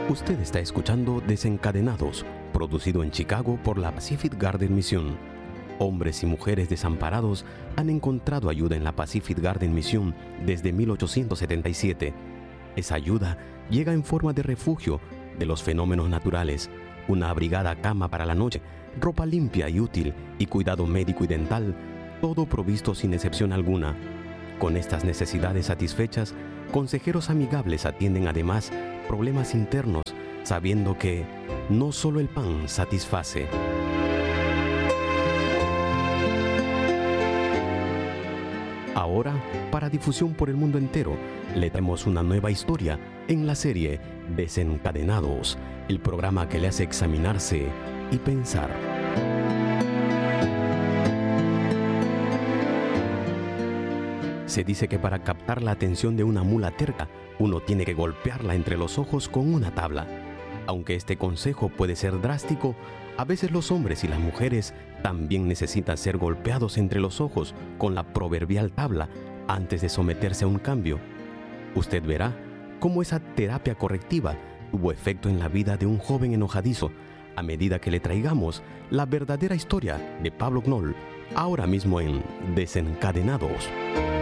Usted está escuchando Desencadenados, producido en Chicago por la Pacific Garden Mission. Hombres y mujeres desamparados han encontrado ayuda en la Pacific Garden Mission desde 1877. Esa ayuda llega en forma de refugio de los fenómenos naturales, una abrigada cama para la noche, ropa limpia y útil y cuidado médico y dental, todo provisto sin excepción alguna. Con estas necesidades satisfechas, consejeros amigables atienden además problemas internos, sabiendo que no solo el pan satisface. Ahora, para difusión por el mundo entero, le traemos una nueva historia en la serie Desencadenados, el programa que le hace examinarse y pensar. Se dice que para captar la atención de una mula terca, uno tiene que golpearla entre los ojos con una tabla. Aunque este consejo puede ser drástico, a veces los hombres y las mujeres también necesitan ser golpeados entre los ojos con la proverbial tabla antes de someterse a un cambio. Usted verá cómo esa terapia correctiva tuvo efecto en la vida de un joven enojadizo a medida que le traigamos la verdadera historia de Pablo Knoll, ahora mismo en Desencadenados.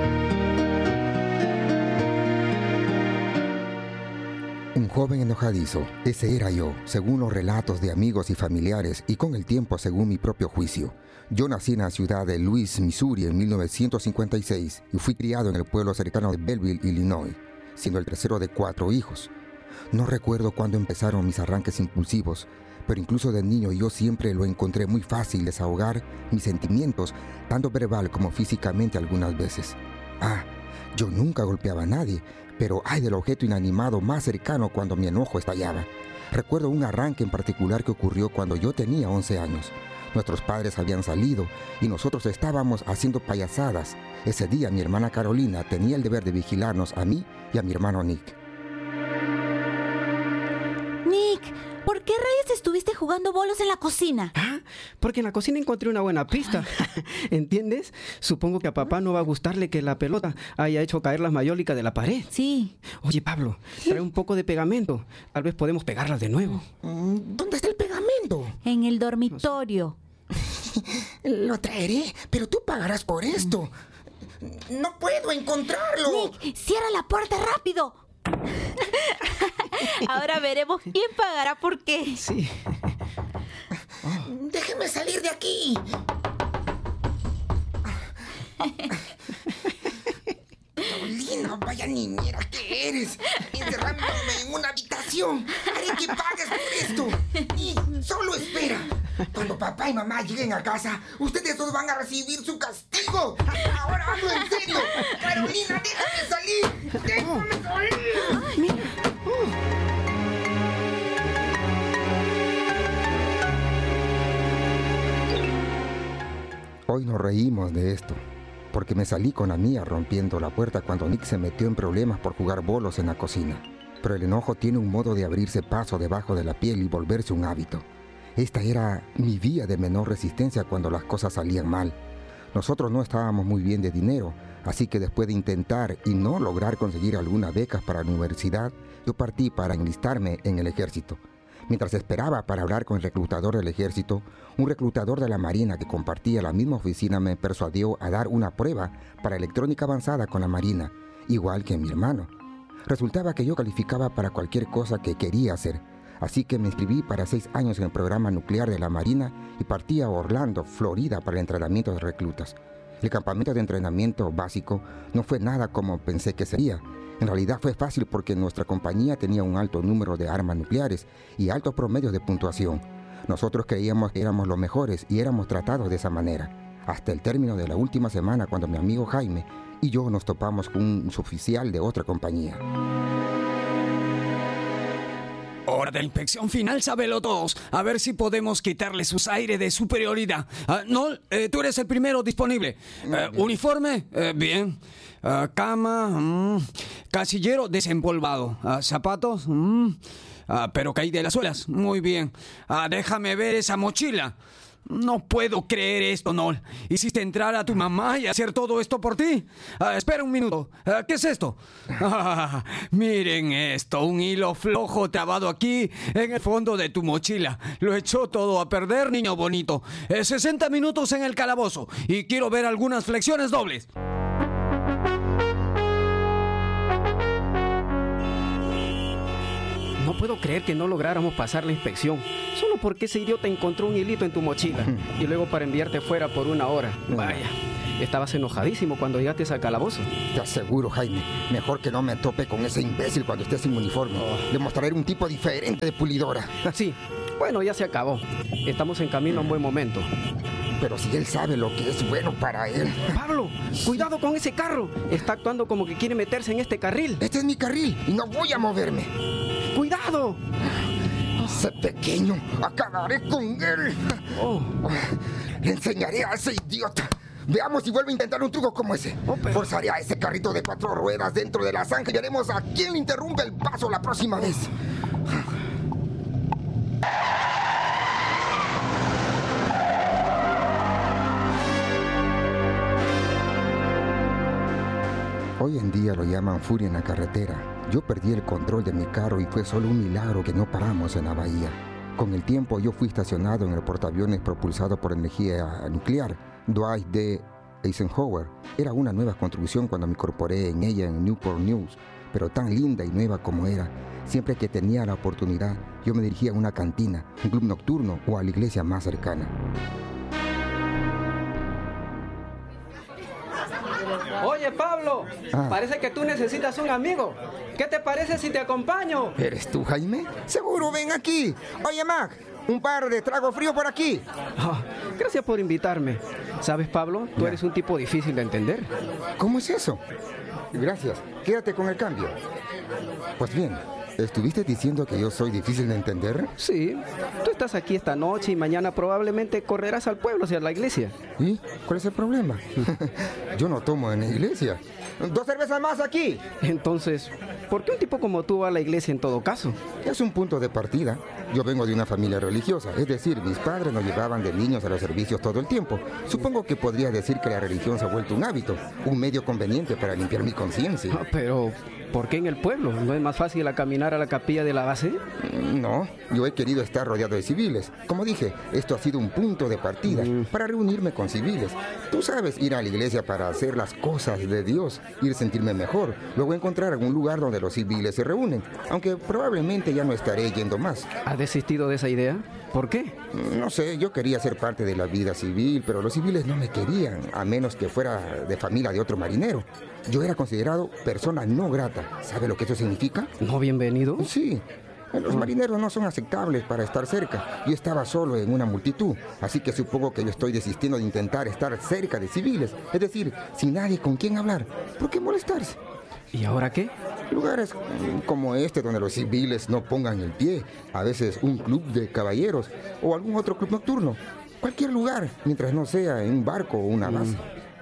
Un joven enojadizo, ese era yo, según los relatos de amigos y familiares, y con el tiempo según mi propio juicio. Yo nací en la ciudad de Louis, Missouri, en 1956, y fui criado en el pueblo cercano de Belleville, Illinois, siendo el tercero de 4 hijos. No recuerdo cuándo empezaron mis arranques impulsivos, pero incluso de niño yo siempre lo encontré muy fácil desahogar mis sentimientos, tanto verbal como físicamente algunas veces. Yo nunca golpeaba a nadie, pero ay del objeto inanimado más cercano cuando mi enojo estallaba. Recuerdo un arranque en particular que ocurrió cuando yo tenía 11 años. Nuestros padres habían salido y nosotros estábamos haciendo payasadas. Ese día mi hermana Carolina tenía el deber de vigilarnos a mí y a mi hermano Nick. Nick, ¿por qué rayos estuviste jugando bolos en la cocina? Porque en la cocina encontré una buena pista. ¿Entiendes? Supongo que a papá no va a gustarle que la pelota haya hecho caer las mayólicas de la pared. Sí. Oye, Pablo, trae un poco de pegamento. Tal vez podemos pegarlas de nuevo. ¿Dónde está el pegamento? En el dormitorio. Lo traeré, pero tú pagarás por esto. No puedo encontrarlo. Nick, cierra la puerta rápido. Ahora veremos quién pagará por qué. Sí. Déjeme salir de aquí. Carolina, vaya niñera que eres. Encerrándome en una habitación. Haré que pagues por esto. Y solo espera. Cuando papá y mamá lleguen a casa, ustedes dos van a recibir su castigo. Ahora hablo en serio. Carolina, déjame salir. Déjame salir. Hoy nos reímos de esto, porque me salí con la mía rompiendo la puerta cuando Nick se metió en problemas por jugar bolos en la cocina. Pero el enojo tiene un modo de abrirse paso debajo de la piel y volverse un hábito. Esta era mi vía de menor resistencia cuando las cosas salían mal. Nosotros no estábamos muy bien de dinero, así que después de intentar y no lograr conseguir algunas becas para la universidad, yo partí para enlistarme en el ejército. Mientras esperaba para hablar con el reclutador del ejército, un reclutador de la Marina que compartía la misma oficina me persuadió a dar una prueba para electrónica avanzada con la Marina, igual que mi hermano. Resultaba que yo calificaba para cualquier cosa que quería hacer, así que me inscribí para 6 años en el programa nuclear de la Marina y partí a Orlando, Florida, para el entrenamiento de reclutas. El campamento de entrenamiento básico no fue nada como pensé que sería. En realidad fue fácil porque nuestra compañía tenía un alto número de armas nucleares y altos promedios de puntuación. Nosotros creíamos que éramos los mejores y éramos tratados de esa manera. Hasta el término de la última semana cuando mi amigo Jaime y yo nos topamos con un suboficial de otra compañía. Hora de inspección final, sábelo todos. A ver si podemos quitarle sus aires de superioridad. Noel, tú eres el primero disponible. Uniforme, bien. Cama, casillero desempolvado. Zapatos, pero caí de las suelas. Muy bien. Déjame ver esa mochila. No puedo creer esto, Noel. ¿Hiciste entrar a tu mamá y hacer todo esto por ti? Espera un minuto. ¿Qué es esto? Miren esto, un hilo flojo trabado aquí en el fondo de tu mochila. Lo echó todo a perder, niño bonito. 60 minutos en el calabozo y quiero ver algunas flexiones dobles. No puedo creer que no lográramos pasar la inspección, solo porque ese idiota encontró un hilito en tu mochila y luego para enviarte fuera por 1 hora. Vaya, estabas enojadísimo cuando llegaste al calabozo. Te aseguro, Jaime, mejor que no me tope con ese imbécil cuando esté sin uniforme. Le mostraré un tipo diferente de pulidora. Sí, bueno, ya se acabó. Estamos en camino a un buen momento. Pero si él sabe lo que es bueno para él. Pablo, cuidado con ese carro. Está actuando como que quiere meterse en este carril. Este es mi carril y no voy a moverme. ¡Cuidado! Ese pequeño, acabaré con él. Oh. Le enseñaré a ese idiota. Veamos si vuelve a intentar un truco como ese. Forzaré a ese carrito de 4 ruedas dentro de la zanja y veremos a quién le interrumpe el paso la próxima vez. Hoy en día lo llaman furia en la carretera. Yo perdí el control de mi carro y fue solo un milagro que no paramos en la bahía. Con el tiempo yo fui estacionado en el portaaviones propulsado por energía nuclear, Dwight D. Eisenhower. Era una nueva construcción cuando me incorporé en ella en Newport News, pero tan linda y nueva como era. Siempre que tenía la oportunidad, yo me dirigía a una cantina, un club nocturno o a la iglesia más cercana. Oye, Pablo, parece que tú necesitas un amigo. ¿Qué te parece si te acompaño? ¿Eres tú, Jaime? Seguro, ven aquí. Oye, Mac, un par de tragos fríos por aquí. Gracias por invitarme. ¿Sabes, Pablo? Tú eres un tipo difícil de entender. ¿Cómo es eso? Gracias. Quédate con el cambio. Pues bien, ¿estuviste diciendo que yo soy difícil de entender? Sí. Tú estás aquí esta noche y mañana probablemente correrás al pueblo hacia la iglesia. ¿Y cuál es el problema? Yo no tomo en la iglesia. 2 cervezas más aquí. Entonces, ¿por qué un tipo como tú va a la iglesia en todo caso? Es un punto de partida. Yo vengo de una familia religiosa, es decir, mis padres nos llevaban de niños a los servicios todo el tiempo. Supongo que podría decir que la religión se ha vuelto un hábito, un medio conveniente para limpiar mi conciencia. Pero, ¿por qué en el pueblo? ¿No es más fácil caminar a la capilla de la base? No, yo he querido estar rodeado de civiles. Como dije, esto ha sido un punto de partida para reunirme con civiles. Tú sabes, ir a la iglesia para hacer las cosas de Dios, ir a sentirme mejor, luego encontrar algún lugar donde los civiles se reúnen, aunque probablemente ya no estaré yendo más. ¿Has desistido de esa idea? ¿Por qué? No sé, yo quería ser parte de la vida civil, pero los civiles no me querían, a menos que fuera de familia de otro marinero. Yo era considerado persona no grata. ¿Sabe lo que eso significa? ¿No bienvenido? Sí. Los marineros no son aceptables para estar cerca. Yo estaba solo en una multitud, así que supongo que yo estoy desistiendo de intentar estar cerca de civiles. Es decir, sin nadie con quien hablar. ¿Por qué molestarse? ¿Y ahora qué? Lugares como este donde los civiles no pongan el pie. A veces un club de caballeros o algún otro club nocturno. Cualquier lugar, mientras no sea en un barco o una base.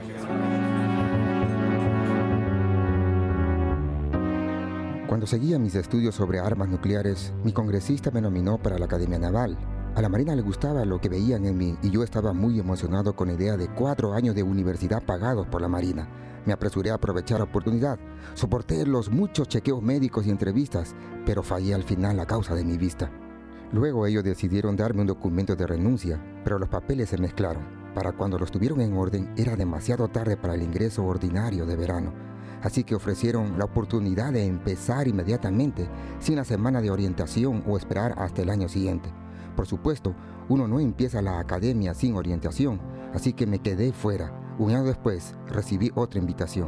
Cuando seguía mis estudios sobre armas nucleares, mi congresista me nominó para la Academia Naval. A la Marina le gustaba lo que veían en mí y yo estaba muy emocionado con la idea de 4 años de universidad pagados por la Marina. Me apresuré a aprovechar la oportunidad. Soporté los muchos chequeos médicos y entrevistas, pero fallé al final a causa de mi vista. Luego ellos decidieron darme un documento de renuncia, pero los papeles se mezclaron. Para cuando los tuvieron en orden, era demasiado tarde para el ingreso ordinario de verano. Así que ofrecieron la oportunidad de empezar inmediatamente, sin la semana de orientación o esperar hasta el año siguiente. Por supuesto, uno no empieza la academia sin orientación, así que me quedé fuera. Un año después, recibí otra invitación.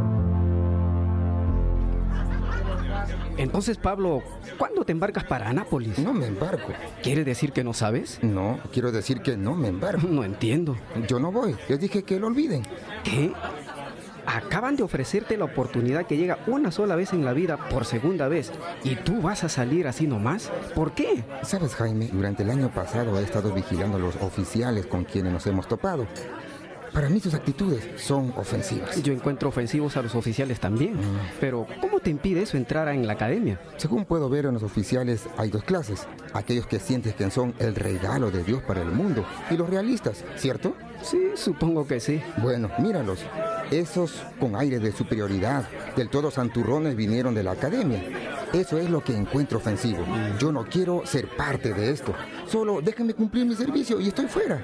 Entonces, Pablo, ¿cuándo te embarcas para Anápolis? No me embarco. ¿Quiere decir que no sabes? No, quiero decir que no me embarco. No entiendo. Yo no voy. Les dije que lo olviden. ¿Qué? Acaban de ofrecerte la oportunidad que llega una sola vez en la vida por segunda vez y tú vas a salir así nomás. ¿Por qué? Sabes, Jaime, durante el año pasado he estado vigilando a los oficiales con quienes nos hemos topado. Para mí sus actitudes son ofensivas. Yo encuentro ofensivos a los oficiales también. Pero, ¿cómo te impide eso entrar en la academia? Según puedo ver en los oficiales hay dos clases. Aquellos que sienten que son el regalo de Dios para el mundo y los realistas, ¿cierto? Sí, supongo que sí. Bueno, míralos. Esos con aire de superioridad, del todo santurrones, vinieron de la academia. Eso es lo que encuentro ofensivo. Yo no quiero ser parte de esto. Solo déjenme cumplir mi servicio y estoy fuera.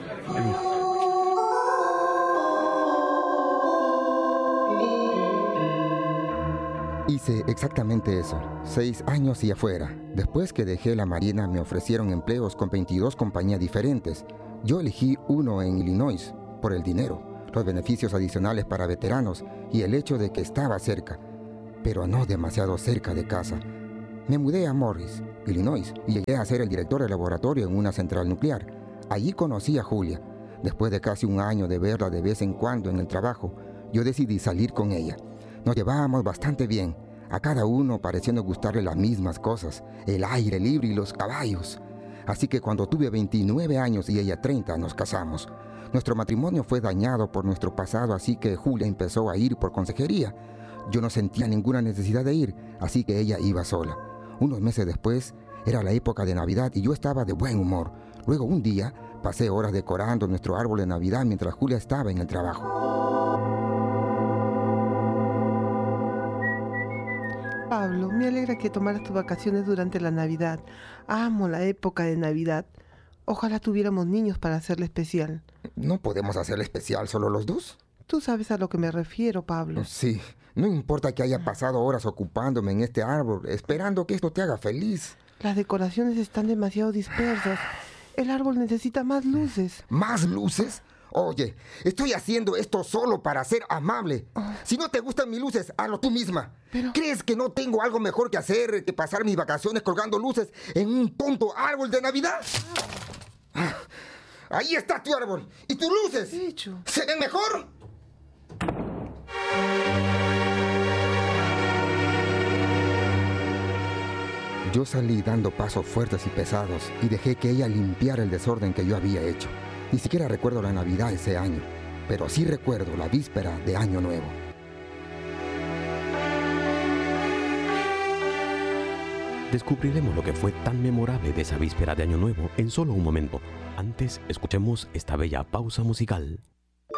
Hice exactamente eso, 6 años y afuera. Después que dejé la Marina me ofrecieron empleos con 22 compañías diferentes. Yo elegí uno en Illinois, por el dinero, los beneficios adicionales para veteranos y el hecho de que estaba cerca, pero no demasiado cerca de casa. Me mudé a Morris, Illinois, y llegué a ser el director de laboratorio en una central nuclear. Allí conocí a Julia. Después de casi un año de verla de vez en cuando en el trabajo, yo decidí salir con ella. Nos llevábamos bastante bien, a cada uno pareciendo gustarle las mismas cosas, el aire libre y los caballos. Así que cuando tuve 29 años y ella 30, nos casamos. Nuestro matrimonio fue dañado por nuestro pasado, así que Julia empezó a ir por consejería. Yo no sentía ninguna necesidad de ir, así que ella iba sola. Unos meses después, era la época de Navidad y yo estaba de buen humor. Luego un día, pasé horas decorando nuestro árbol de Navidad mientras Julia estaba en el trabajo. Pablo, me alegra que tomaras tus vacaciones durante la Navidad. Amo la época de Navidad. Ojalá tuviéramos niños para hacerle especial. ¿No podemos hacerle especial solo los dos? Tú sabes a lo que me refiero, Pablo. Sí, no importa que haya pasado horas ocupándome en este árbol, esperando que esto te haga feliz. Las decoraciones están demasiado dispersas. El árbol necesita más luces. ¿Más luces? Oye, estoy haciendo esto solo para ser amable. Si no te gustan mis luces, hazlo tú misma. Pero... ¿Crees que no tengo algo mejor que hacer que pasar mis vacaciones colgando luces en un tonto árbol de Navidad? Ahí está tu árbol. ¿Y tus luces? Hecho. ¿Se ven mejor? Yo salí dando pasos fuertes y pesados y dejé que ella limpiara el desorden que yo había hecho. Ni siquiera recuerdo la Navidad ese año, pero sí recuerdo la víspera de Año Nuevo. Descubriremos lo que fue tan memorable de esa víspera de Año Nuevo en solo un momento. Antes, escuchemos esta bella pausa musical.